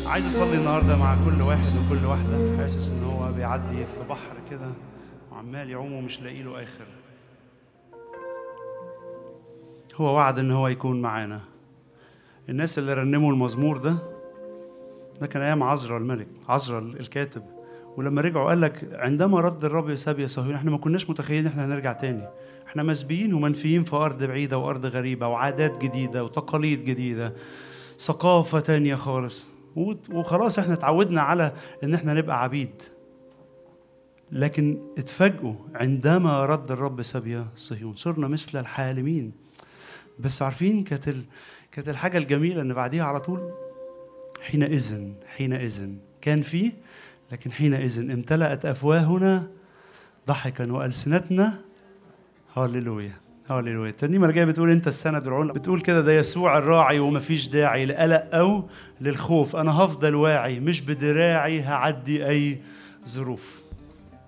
عايز اصلي النهارده مع كل واحد وكل واحده حاسس ان هو بيعدي في بحر كده وعمال يعوم ومش لاقي له اخر. هو وعد ان هو يكون معانا. الناس اللي رنموا المزمور ده كان ايام عزرا الملك، عزرا الكاتب، ولما رجعوا قال لك عندما رد الرب سبي صهيون احنا ما كناش متخيلين احنا هنرجع تاني. احنا مسبيين ومنفيين في ارض بعيده وارض غريبه وعادات جديده وتقاليد جديده، ثقافه تانيه خالص، وخلاص احنا اتعودنا على ان احنا نبقى عبيد. لكن اتفاجئوا عندما رد الرب سبي صهيون صرنا مثل الحالمين. بس عارفين كانت الحاجه الجميله ان بعديها على طول حينئذ كان فيه، لكن حينئذ امتلأت أفواهنا ضحكا وألسنتنا هاليلويا هاليلويا. الترنيمة اللي جاية بتقول أنت السند والعون، بتقول كده ده يسوع الراعي ومفيش داعي لقلق أو للخوف، أنا هفضل واعي مش بدراعي هعدي أي ظروف.